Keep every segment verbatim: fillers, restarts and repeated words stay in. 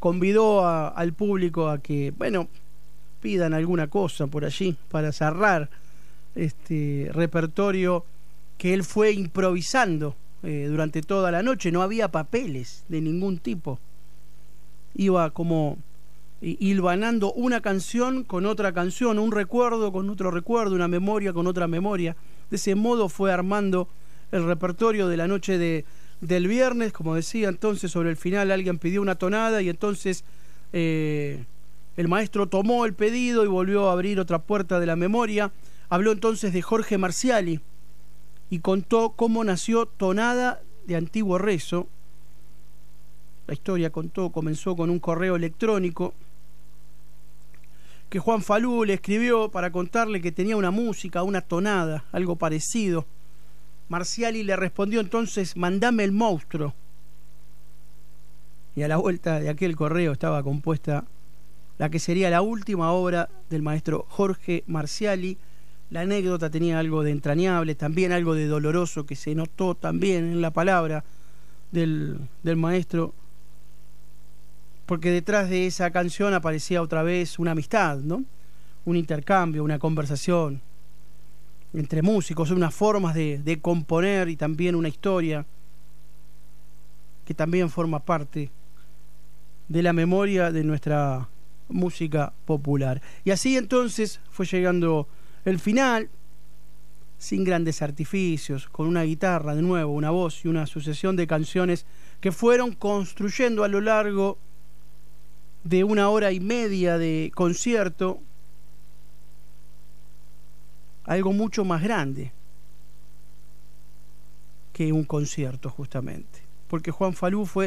convidó a, al público a que, bueno, pidan alguna cosa por allí para cerrar este repertorio que él fue improvisando eh, durante toda la noche. No había papeles de ningún tipo. Iba como hilvanando una canción con otra canción, un recuerdo con otro recuerdo, una memoria con otra memoria. De ese modo fue armando el repertorio de la noche de, del viernes. Como decía, entonces sobre el final alguien pidió una tonada y entonces eh, el maestro tomó el pedido y volvió a abrir otra puerta de la memoria. Habló entonces de Jorge Marciali y contó cómo nació Tonada de Antiguo Rezo. La historia contó, comenzó con un correo electrónico que Juan Falú le escribió para contarle que tenía una música, una tonada, algo parecido. Marciali le respondió entonces: mandame el monstruo. Y a la vuelta de aquel correo estaba compuesta la que sería la última obra del maestro Jorge Marciali. La anécdota tenía algo de entrañable, también algo de doloroso, que se notó también en la palabra del, del maestro, porque detrás de esa canción aparecía otra vez una amistad, ¿no? Un intercambio, una conversación entre músicos, unas formas de, de componer y también una historia que también forma parte de la memoria de nuestra música popular. Y así entonces fue llegando el final, sin grandes artificios, con una guitarra de nuevo, una voz y una sucesión de canciones que fueron construyendo a lo largo de una hora y media de concierto algo mucho más grande que un concierto, justamente, porque Juan Falú fue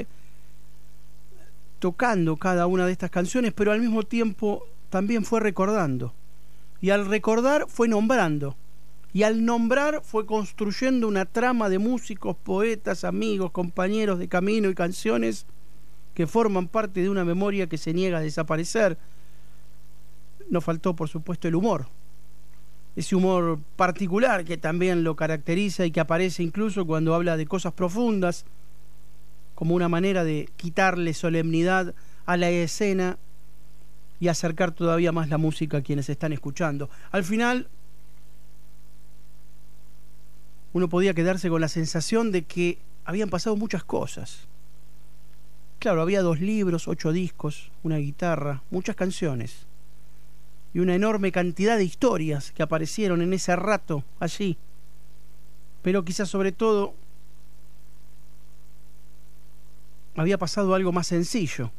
tocando cada una de estas canciones, pero al mismo tiempo también fue recordando, y al recordar fue nombrando, y al nombrar fue construyendo una trama de músicos, poetas, amigos, compañeros de camino y canciones que forman parte de una memoria que se niega a desaparecer. Nos faltó, por supuesto, el humor, ese humor particular que también lo caracteriza y que aparece incluso cuando habla de cosas profundas, como una manera de quitarle solemnidad a la escena y acercar todavía más la música a quienes están escuchando. Al final, uno podía quedarse con la sensación de que habían pasado muchas cosas. Claro, había dos libros, ocho discos, una guitarra, muchas canciones y una enorme cantidad de historias que aparecieron en ese rato allí. Pero quizás sobre todo había pasado algo más sencillo.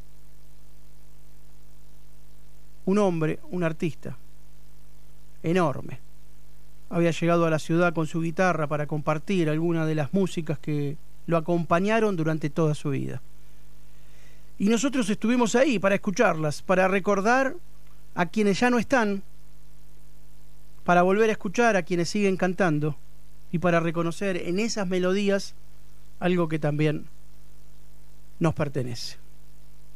Un hombre, un artista enorme, había llegado a la ciudad con su guitarra para compartir alguna de las músicas que lo acompañaron durante toda su vida. Y nosotros estuvimos ahí para escucharlas, para recordar a quienes ya no están, para volver a escuchar a quienes siguen cantando y para reconocer en esas melodías algo que también nos pertenece.